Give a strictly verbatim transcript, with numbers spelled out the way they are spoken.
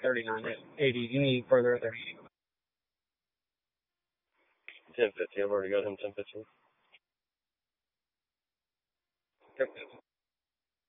thirty-nine eighty. You need further there. ten fifty. I've already got him ten fifty. Yep.